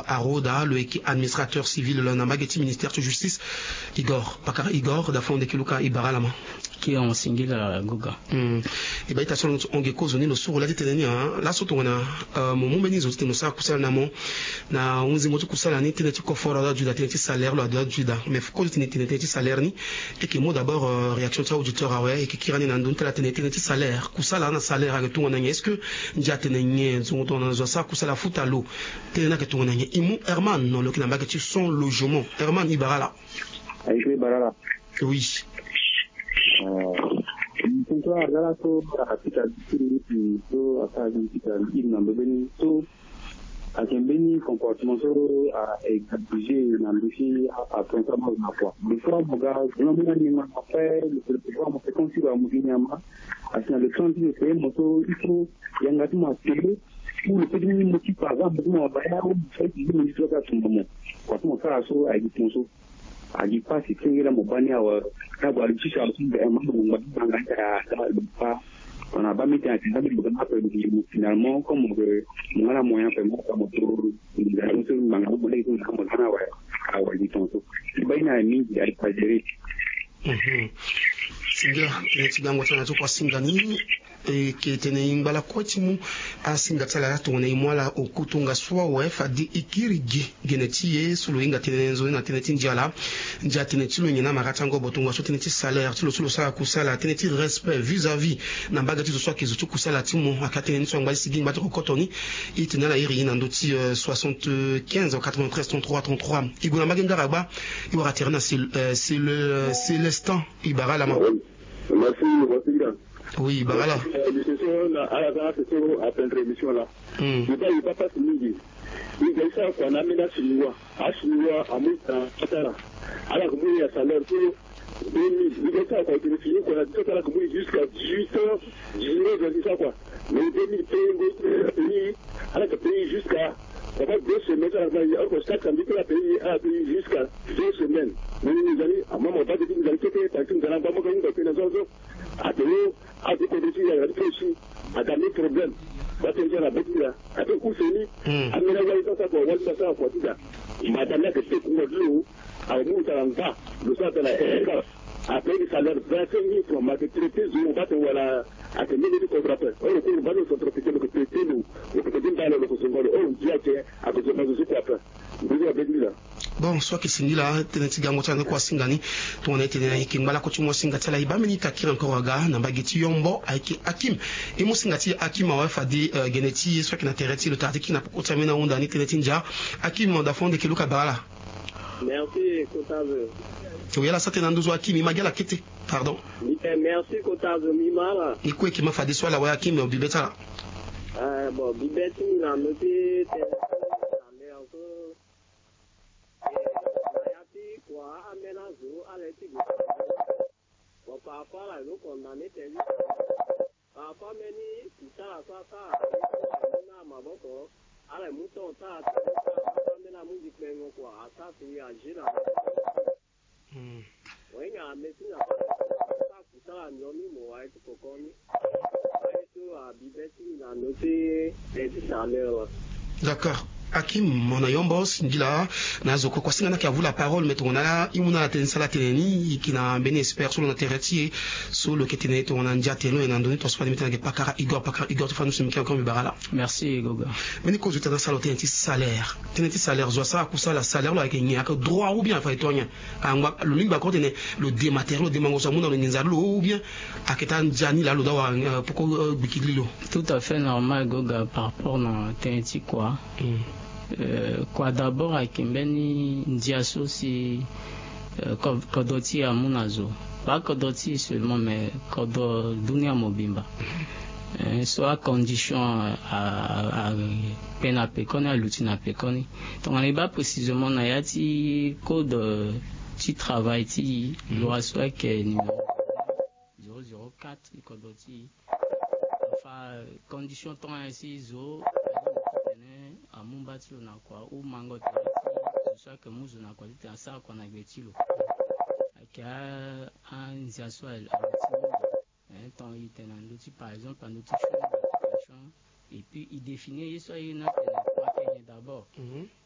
Aroda, le administrateur civil le Nambageti ministère de justice Igor Pakara Igor d'afon de Kiluka Ibaralama qui ont signé la Goga. Et ben tason ongeko zoni no suru la titeneni la soto wana momo beni zo tino sa kusala namo na unzi moto kusala ni tineti ko fora da juda tineti salaire lo da juda mais faut que tineti salaire ni et que moi d'abord réaction de auditeur ouais et que kirani na ndonte la tineti salaire kusala na salaire avec tout wana est-ce que nja tenenye zo to na zo sa kusala futa lo tenena ke tout wana imu Herman non le kinamba que tu son logement Herman Ibarala Aïe Barala oui Então, agora estou a ficar de a casa de ficar aqui na Bebeni, estou a quem bem comportamento a exigir na luz a pensar mais na rua. De forma que não me anima a fazer, o programa que consigo a mudar mais, assim a lição de ter motor isso e angati mais cedo, o que me motiva a fazer uma baia ou faz de me trocar tudo mesmo. Quando eu faço a edição aji pasi kingira mubani awa kaba alishisha alikuwa mambo mbanga ya pa on a pas mis en place le programme finalement comme ngala moyen pe mo comme tout ngala so mbanga mo le ko ngala na wa awa di tonto baina mingi ali pajeri singa tigango tana to kwa singani ke tene imbala kotimu asinga tsala tone imwala okutunga swa wefa di ikirigi genetie sulu inga tenenzo na teneti njala nja teneti lunyina maratango botunga so teneti salaire tilo sa kusala teneti respect vis-à-vis na bagati to so kizu kusala timu akatene so ngali sigi mbato kotoni itinala iri na ndoti 75 93 33 33 iguna magenga raba iwara terna c'est le Célestin Ibarala ma merci. Oui, bah voilà. À la session après l'émission là. Je pas passer midi. Il y a ça qu'on a mis là sur moi. À Chinois, à Mouta, etc. Alors que moi, il y a salaire pour 2000. Il y a ça qu'on a fini, qu'on a dit ça là, que moi, jusqu'à 18 ans, 19 ans, c'est ça quoi. Mais 2000 pays, alors que pays jusqu'à, ça va 2 semaines, alors que chaque samedi, que la pays a payé jusqu'à 2 semaines. Mais nous allons, à un moment, pas de nous allons quitter, parce que nous allons pas me faire une chose. À Théo, à des conditions, il y a réfléchi, à des problèmes. Va te dire la bête là, à des coups finis, à me la voir ça pour voir ça pour dire. Madame là que c'est pour nous, à nous ça en va, le ça de la RK. Après le salaire 25 000 francs, ma traité, on va te voir à te mener du contrat. On va nous entretenir le traité, nous, le traité dans le conseil, on dit à cause de ma société après. Vous avez dit là. Bon soit kisindi la teneti gango tana kwa singani to na tena ikimbala ko timo singata la ibameni kakira nkoraga na bageti yombo aiki akim e mo singati akim wa fadi geneti soit kina tereti le tartiki na pokota mena onda ni teneti nja akim da fonde kiluka bala merci Kotave to yala satena nduzo akim magala kete pardon merci Kotave mimala iko ekima fadi soit la wa akim bibeta bon bibeti na noté par rapport à nous condamner par rapport à meni ça na maboko ala muto ta na musique mengo quoi ça c'est agir là wenga mesina ça nyomi mo wa ko koni to a bibeti na noté et ça alors d'accord Akim mona yombos ngila na zoko kwa singa na kia vous la parole mais on a imuna la tensa la teneni kina bene espère sur le terretier sur le ketene to on a ndia teno et nandoni to spa limite na pakara Igor to fanu simiki encore mi barala merci Goga mais ko jota na salote un teneti salaire zo ça kusa la salaire la kenye ak droit ou bien fa etonya angwa le limba ko tene le dématériel le démango sa muna le nzalo ou bien aketa njani la lo dawa poko bikililo tout à fait normal Goga par rapport na teneti quoi quoi d'abord à Kimbeni Ndiaso c'est Kodoti à Munazo pas Kodoti seulement mais Kodo Dunia Mobimba soit condition à peine à péconi à l'outil à péconi donc on est pas précisément na yati code qui travaille ti loi soit que numéro 004 Kodoti enfin condition temps ainsi zo a mumbati na kwa u mango soit que muzo na kwa tete asa kwa na betilo aka anzia swal temps il était dans l'outil par exemple un outil et puis il définit soit une d'abord